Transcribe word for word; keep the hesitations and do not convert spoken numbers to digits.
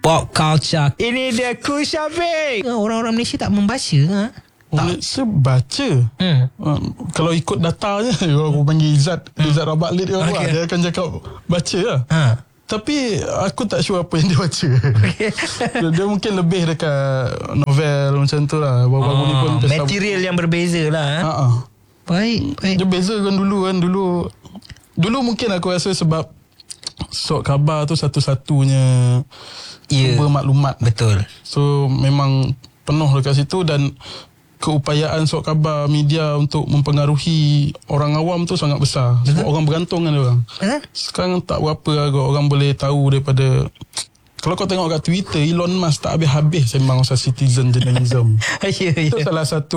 Pop culture. Ini dia Kushabik. Orang-orang Malaysia tak membaca ha? Orang Malaysia baca. hmm. uh, Kalau ikut datanya, aku panggil Izzat hmm. Izzat Rabak Lid ke apa, okay. Dia akan cakap baca lah. ha. Tapi aku tak sure apa yang dia baca. Okay. dia, dia mungkin lebih dekat novel macam tu lah. Baru-baru oh, ni pun material yang berbeza lah. ha? Ha-ha. Baik, baik. Dia beza kan dulu kan. Dulu Dulu mungkin aku rasa sebab Surat Khabar tu satu-satunya yeah. sumber maklumat. Betul. So memang penuh dekat situ. Dan keupayaan Surat Khabar media untuk mempengaruhi orang awam tu sangat besar. Sebab betul. Orang bergantung kan orang. Betul. Sekarang tak berapa agak orang boleh tahu daripada. Kalau kau tengok kat Twitter, Elon Musk tak habis-habis sembang pasal citizen journalism. yeah, yeah. Itu salah satu